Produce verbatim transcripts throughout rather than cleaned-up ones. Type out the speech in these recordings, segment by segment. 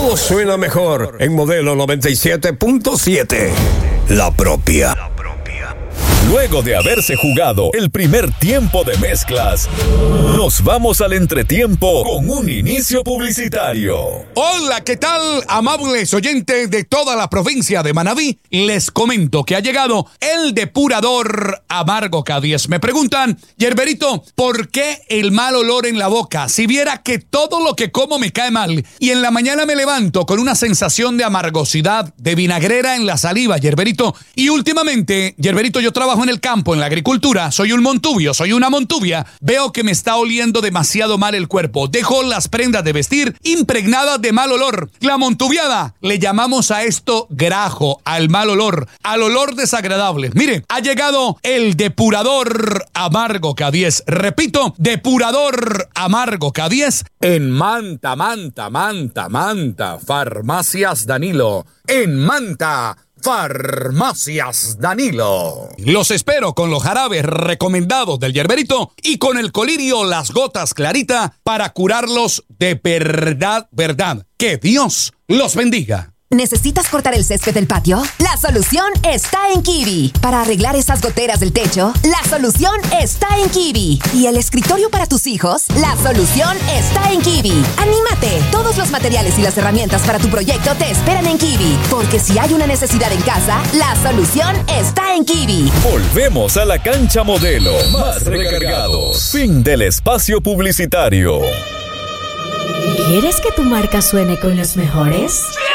Todo suena mejor en Modelo noventa y siete punto siete. La propia. Luego de haberse jugado el primer tiempo de mezclas, nos vamos al entretiempo con un inicio publicitario. Hola, ¿qué tal, amables oyentes de toda la provincia de Manabí? Les comento que ha llegado el depurador Amargo K diez. Me preguntan, Yerberito, ¿por qué el mal olor en la boca? Si viera que todo lo que como me cae mal y en la mañana me levanto con una sensación de amargosidad, de vinagrera en la saliva, Yerberito. Y últimamente, Yerberito, yo trabajo en el campo, en la agricultura, soy un montubio, soy una montubia, veo que me está oliendo demasiado mal el cuerpo, dejo las prendas de vestir impregnadas de mal olor. La montubiada, le llamamos a esto grajo, al mal olor, al olor desagradable. Mire, ha llegado el depurador Amargo K diez, repito, depurador Amargo K diez en Manta, Manta, Manta, Manta, Farmacias Danilo, en Manta, Farmacias Danilo. Los espero con los jarabes recomendados del Yerberito y con el colirio Las Gotas Clarita para curarlos de verdad, verdad. Que Dios los bendiga. ¿Necesitas cortar el césped del patio? La solución está en Kiwi. Para arreglar esas goteras del techo, la solución está en Kiwi. ¿Y el escritorio para tus hijos? La solución está en Kiwi. ¡Anímate! Todos los materiales y las herramientas para tu proyecto te esperan en Kiwi. Porque si hay una necesidad en casa, la solución está en Kiwi. Volvemos a la cancha Modelo. Más recargados. Fin del espacio publicitario. ¿Quieres que tu marca suene con los mejores?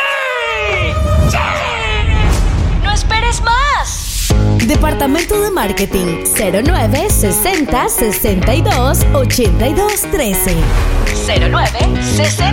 ¡No esperes más! Departamento de Marketing cero nueve sesenta sesenta y dos ochenta y dos trece. cero nueve sesenta